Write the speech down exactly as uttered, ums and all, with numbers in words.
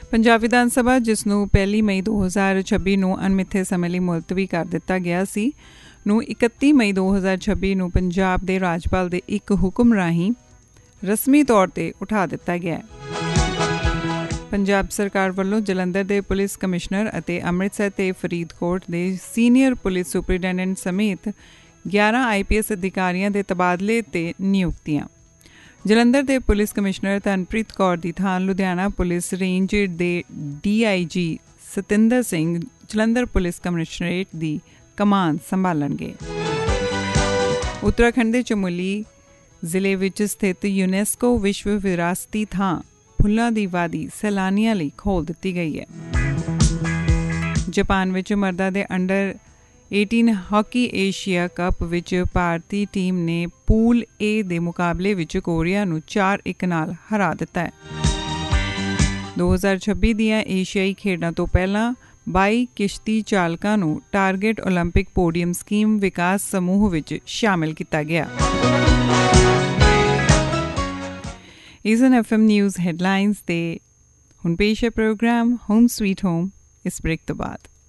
ਪੰਜਾਬ ਵਿਧਾਨ ਸਭਾ, ਜਿਸ ਨੂੰ ਪਹਿਲੀ ਮਈ ਦੋ ਹਜ਼ਾਰ ਛੱਬੀ ਨੂੰ ਅਣਮਿੱਥੇ ਸਮੇਂ ਲਈ ਮੁਲਤਵੀ ਕਰ ਦਿੱਤਾ ਗਿਆ ਸੀ, ਨੂੰ ਇਕੱਤੀ ਮਈ ਦੋ ਹਜ਼ਾਰ ਛੱਬੀ ਨੂੰ ਪੰਜਾਬ ਦੇ ਰਾਜਪਾਲ ਦੇ ਇੱਕ ਹੁਕਮ ਰਾਹੀਂ ਰਸਮੀ ਤੌਰ 'ਤੇ ਉਠਾ ਦਿੱਤਾ ਗਿਆ ਹੈ। ਪੰਜਾਬ ਸਰਕਾਰ ਵੱਲੋਂ ਜਲੰਧਰ ਦੇ ਪੁਲਿਸ ਕਮਿਸ਼ਨਰ ਅਤੇ ਅੰਮ੍ਰਿਤਸਰ ਤੇ ਫਰੀਦਕੋਟ ਦੇ ਸੀਨੀਅਰ ਪੁਲਿਸ ਸੁਪਰਡੈਂਟੈਂਟ ਸਮੇਤ ਗਿਆਰਾਂ ਆਈ ਪੀ ਐਸ ਅਧਿਕਾਰੀਆਂ ਦੇ ਤਬਾਦਲੇ ਤੇ ਨਿਯੁਕਤੀਆਂ। ਜਲੰਧਰ ਦੇ ਪੁਲਿਸ ਕਮਿਸ਼ਨਰ ਤਨਪ੍ਰੀਤ ਕੌਰ ਦੀ ਥਾਂ ਲੁਧਿਆਣਾ ਪੁਲਿਸ ਰੇਂਜ ਦੇ ਡੀ ਆਈ ਜੀ ਸਤਿੰਦਰ ਸਿੰਘ ਜਲੰਧਰ ਪੁਲਿਸ ਕਮਿਸ਼ਨਰੇਟ ਦੀ ਕਮਾਨ ਸੰਭਾਲਣਗੇ। ਉੱਤਰਾਖੰਡ ਦੇ ਚਮੋਲੀ ਜ਼ਿਲ੍ਹੇ ਵਿੱਚ ਸਥਿਤ ਯੂਨੈਸਕੋ ਵਿਸ਼ਵ ਵਿਰਾਸਤੀ ਥਾਂ ਫੁੱਲਾਂ ਦੀ ਵਾਦੀ ਸੈਲਾਨੀਆਂ ਲਈ ਖੋਲ੍ਹ ਦਿੱਤੀ ਗਈ ਹੈ। ਜਾਪਾਨ ਵਿੱਚ ਮਰਦਾਂ ਦੇ ਅੰਡਰ ਅਠਾਰਾਂ ਹਾਕੀ ਏਸ਼ੀਆ ਕੱਪ ਵਿੱਚ ਭਾਰਤੀ ਟੀਮ ਨੇ ਪੂਲ ਏ ਦੇ ਮੁਕਾਬਲੇ ਵਿੱਚ ਕੋਰੀਆ ਨੂੰ ਚਾਰ ਇੱਕ ਨਾਲ ਹਰਾ ਦਿੱਤਾ ਹੈ। ਦੋ ਹਜ਼ਾਰ ਛੱਬੀ ਦੀਆਂ ਏਸ਼ੀਆਈ ਖੇਡਾਂ ਤੋਂ ਪਹਿਲਾਂ ਬਾਈ ਕਿਸ਼ਤੀ ਚਾਲਕਾਂ ਨੂੰ ਟਾਰਗੇਟ ਓਲੰਪਿਕ ਪੋਡੀਅਮ ਸਕੀਮ ਵਿਕਾਸ ਸਮੂਹ ਵਿੱਚ ਸ਼ਾਮਿਲ ਕੀਤਾ ਗਿਆ। ਇਸ ਹਨ ਐਫ ਐਮ ਨਿਊਜ਼ ਹੈਡਲਾਈਨਸ ਤੇ ਹੁਣ ਪੇਸ਼ ਹੈ ਪ੍ਰੋਗਰਾਮ ਹੋਮ ਸਵੀਟ ਹੋਮ ਇਸ ਬ੍ਰੇਕ ਤੋਂ ਬਾਅਦ।